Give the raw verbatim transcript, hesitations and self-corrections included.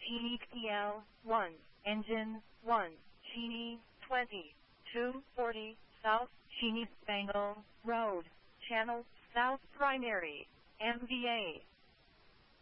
Cheney P L one, Engine one, Cheney twenty, two forty, South, Cheney Spangle Road, Channel, South Primary, M V A.